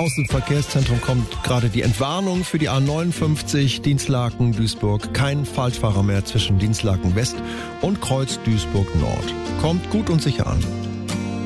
Aus dem Verkehrszentrum kommt gerade die Entwarnung für die A59 Dinslaken-Duisburg. Kein Falschfahrer mehr zwischen Dinslaken West und Kreuz Duisburg Nord. Kommt gut und sicher an.